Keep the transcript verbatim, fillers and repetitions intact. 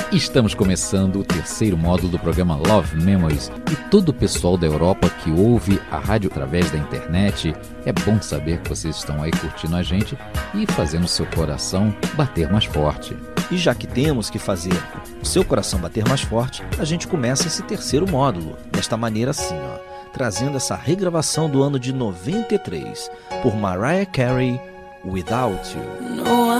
Estamos começando o terceiro módulo do programa Love Memories e todo o pessoal da Europa que ouve a rádio através da internet, é bom saber que vocês estão aí curtindo a gente e fazendo seu coração bater mais forte. E já que temos que fazer o seu coração bater mais forte, a gente começa esse terceiro módulo, desta maneira assim, ó, trazendo essa regravação do ano de noventa e três, por Mariah Carey, Without You.